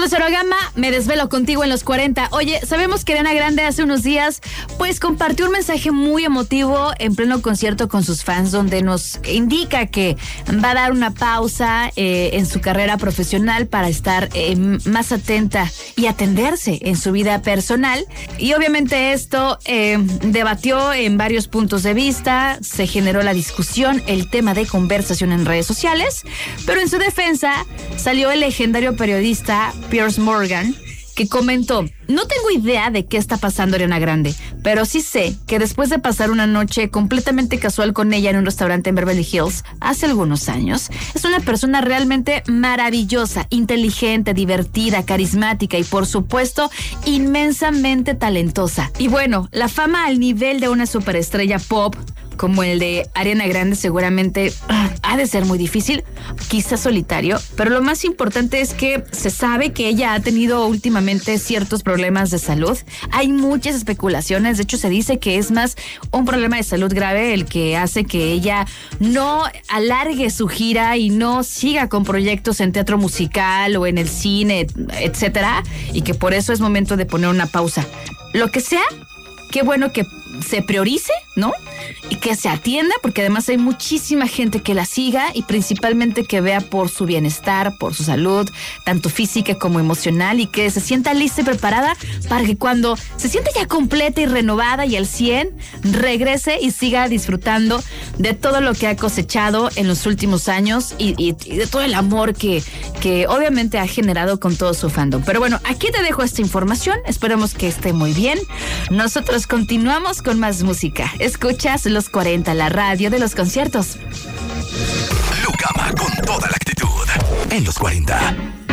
Soy Cero Gama, me desvelo contigo en los 40. Oye, sabemos que Ariana Grande hace unos días pues compartió un mensaje muy emotivo en pleno concierto con sus fans, donde nos indica que va a dar una pausa en su carrera profesional para estar más atenta y atenderse en su vida personal. Y obviamente esto debatió en varios puntos de vista, se generó la discusión, el tema de conversación en redes sociales, pero en su defensa salió el legendario periodista Piers Morgan, que comentó: no tengo idea de qué está pasando Ariana Grande, pero sí sé que después de pasar una noche completamente casual con ella en un restaurante en Beverly Hills hace algunos años, es una persona realmente maravillosa, inteligente, divertida, carismática y por supuesto inmensamente talentosa. Y bueno, la fama al nivel de una superestrella pop como el de Ariana Grande seguramente ha de ser muy difícil, quizás solitario, pero lo más importante es que se sabe que ella ha tenido últimamente ciertos problemas de salud. Hay muchas especulaciones, de hecho se dice que es más un problema de salud grave el que hace que ella no alargue su gira y no siga con proyectos en teatro musical o en el cine, etcétera, y que por eso es momento de poner una pausa. Lo que sea, qué bueno que se priorice, ¿no? Y que se atienda, porque además hay muchísima gente que la siga y principalmente que vea por su bienestar, por su salud, tanto física como emocional, y que se sienta lista y preparada para que cuando se sienta ya completa y renovada y al 100, regrese y siga disfrutando de todo lo que ha cosechado en los últimos años y de todo el amor que obviamente ha generado con todo su fandom. Pero bueno, aquí te dejo esta información, esperemos que esté muy bien. Nosotros continuamos con más música. Escuchas Los 40, la radio de los conciertos. Lucama con toda la actitud en Los 40.